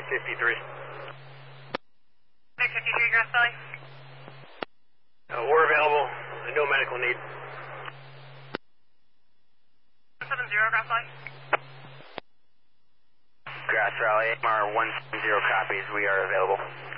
53. 53 Grass Valley. We're available. No medical need. 70 Grass Valley. Grass Valley, MR 170 copies. We are available.